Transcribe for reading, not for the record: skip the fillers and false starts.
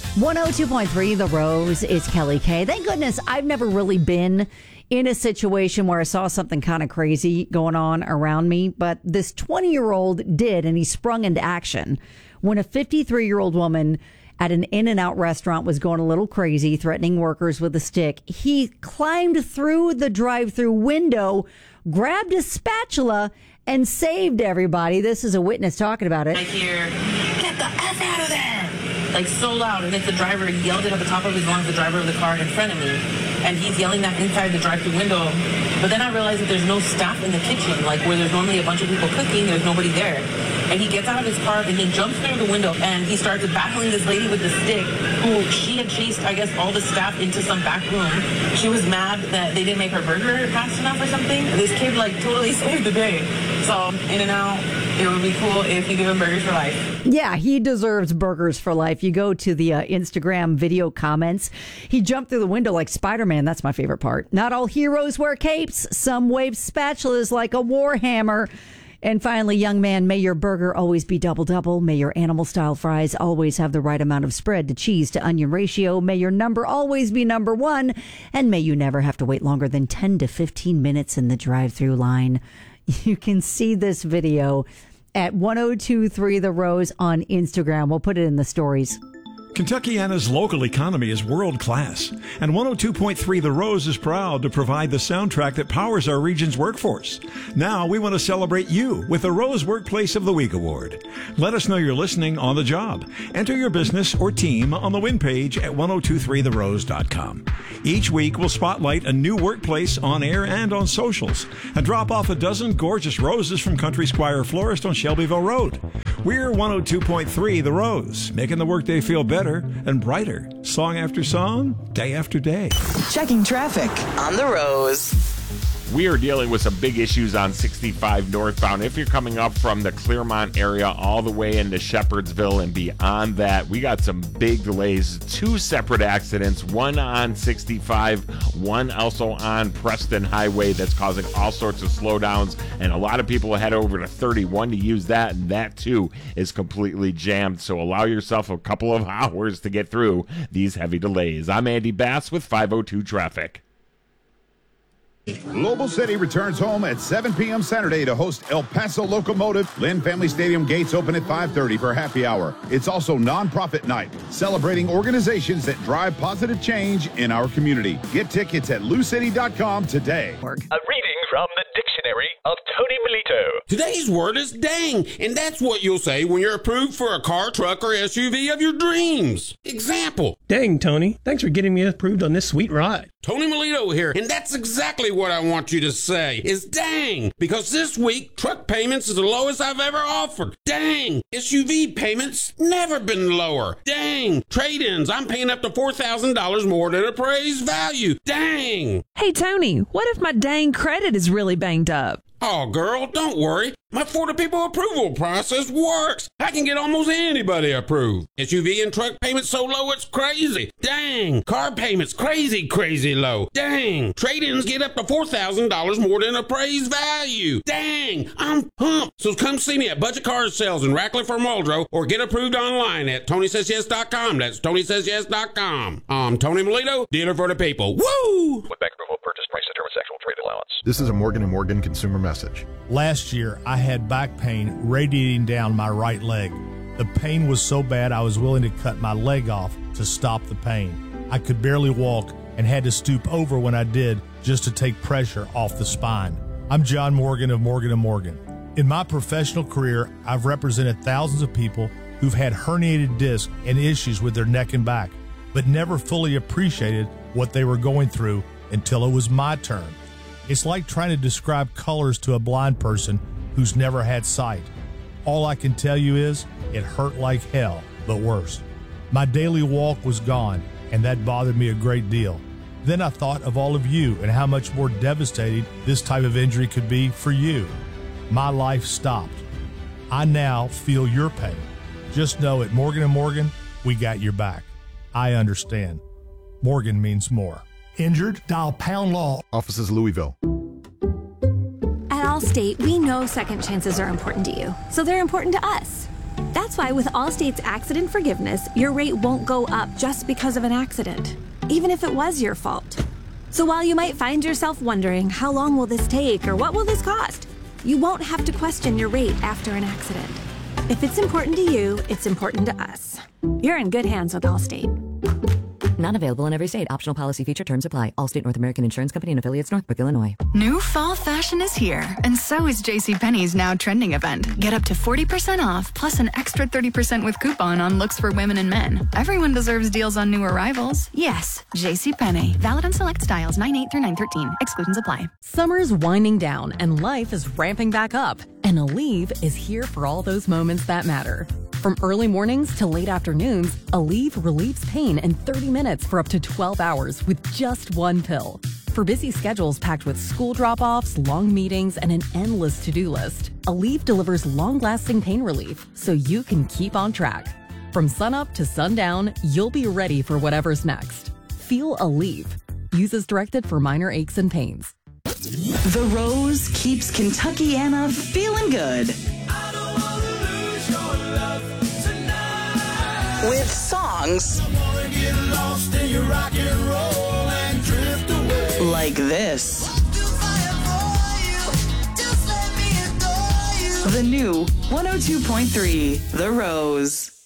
102.3 The Rose is Kelly K. Thank goodness I've never really been in a situation where I saw something kind of crazy going on around me, but this 20-year-old did, and he sprung into action when a 53-year-old woman at an In-N-Out restaurant was going a little crazy, threatening workers with a stick. He climbed through the drive-through window, grabbed a spatula, and saved everybody. This is a witness talking about it. I hear, "Get the F out of there!" Like so loud, and it's the driver. He yelled it at the top of his lungs, the driver of the car in front of me, and he's yelling that inside the drive-thru window. But then I realized that there's no staff in the kitchen, like where there's normally a bunch of people cooking, there's nobody there. And he gets out of his car and he jumps through the window and he starts battling this lady with the stick, who she had chased, I guess, all the staff into some back room. She was mad that they didn't make her burger fast enough or something. This kid like totally saved the day. So In-N-Out, it would be cool if you give him burgers for life. Yeah, he deserves burgers for life. You go to the Instagram video comments. He jumped through the window like Spider-Man. That's my favorite part. Not all heroes wear capes. Some wave spatulas like a war hammer. And finally, young man, may your burger always be double-double. May your animal-style fries always have the right amount of spread to cheese to onion ratio. May your number always be number one. And may you never have to wait longer than 10 to 15 minutes in the drive-thru line. You can see this video at 1023 The Rose on Instagram. We'll put it in the stories. Kentuckiana's local economy is world-class, and 102.3 The Rose is proud to provide the soundtrack that powers our region's workforce. Now we want to celebrate you with the Rose Workplace of the Week Award. Let us know you're listening on the job. Enter your business or team on the win page at 1023therose.com. Each week we'll spotlight a new workplace on air and on socials and drop off a dozen gorgeous roses from Country Squire Florist on Shelbyville Road. We're 102.3 The Rose, making the workday feel better and brighter, song after song, day after day. Checking traffic on The Rose. We are dealing with some big issues on 65 northbound. If you're coming up from the Clermont area all the way into Shepherdsville and beyond that, we got some big delays. 2 separate accidents, one on 65, one also on Preston Highway, that's causing all sorts of slowdowns, and a lot of people head over to 31 to use that, and that too is completely jammed. So allow yourself a couple of hours to get through these heavy delays. I'm Andy Bass with 502 Traffic. Global City returns home at 7 p.m. Saturday to host El Paso Locomotive. Lynn Family Stadium gates open at 5:30 for happy hour. It's also nonprofit night, celebrating organizations that drive positive change in our community. Get tickets at loucity.com today. A reading from the Dictionary of Tony Melito. Today's word is dang, and that's what you'll say when you're approved for a car, truck, or SUV of your dreams. Example. Dang, Tony. Thanks for getting me approved on this sweet ride. Tony Melito here, and that's exactly what I want you to say, is dang, because this week, truck payments is the lowest I've ever offered. Dang, SUV payments never been lower. Dang, trade-ins, I'm paying up to $4,000 more than appraised value. Dang. Hey, Tony, what if my dang credit is really banged up? Oh, girl, don't worry. My For the People approval process works. I can get almost anybody approved. SUV and truck payments so low it's crazy. Dang. Car payments crazy, crazy low. Dang. Trade-ins get up to $4,000 more than appraised value. Dang. I'm pumped. So come see me at Budget Car Sales in Ratcliffe or Muldrow, or get approved online at TonySaysYes.com. That's TonySaysYes.com. I'm Tony Melito, dealer for the people. Woo! With bank approval, purchase price determines actual trade allowance. This is a Morgan & Morgan consumer message. Last year, I had back pain radiating down my right leg. The pain was so bad I was willing to cut my leg off to stop the pain. I could barely walk and had to stoop over when I did just to take pressure off the spine. I'm John Morgan of Morgan & Morgan. In my professional career, I've represented thousands of people who've had herniated discs and issues with their neck and back, but never fully appreciated what they were going through until it was my turn. It's like trying to describe colors to a blind person who's never had sight. All I can tell you is it hurt like hell, but worse. My daily walk was gone, and that bothered me a great deal. Then I thought of all of you and how much more devastating this type of injury could be for you. My life stopped. I now feel your pain. Just know at Morgan & Morgan, we got your back. I understand. Morgan means more. Injured? Dial Pound Law. Offices Louisville. At Allstate, we know second chances are important to you, so they're important to us. That's why why with Allstate's accident forgiveness, your rate won't go up just because of an accident, even if it was your fault. So while you might find yourself wondering, how long will this take or what will this cost? You won't have to question your rate after an accident. If it's important to you, it's important to us. You're in good hands with Allstate. Not available in every state. Optional policy feature terms apply. Allstate North American Insurance Company and affiliates, Northbrook, Illinois. New fall fashion is here, and so is JCPenney's Now Trending event. Get up to 40% off, plus an extra 30% with coupon on looks for women and men. Everyone deserves deals on new arrivals. Yes, JCPenney. Valid on select styles 9/8 through 9/13. Exclusions apply. Summer's winding down, and life is ramping back up. And Aleve is here for all those moments that matter. From early mornings to late afternoons, Aleve relieves pain in 30 minutes for up to 12 hours with just one pill. For busy schedules packed with school drop-offs, long meetings, and an endless to-do list, Aleve delivers long-lasting pain relief so you can keep on track. From sunup to sundown, you'll be ready for whatever's next. Feel Aleve. Use as directed for minor aches and pains. The Rose keeps Kentuckiana feeling good. With songs like this. The new 102.3 The Rose.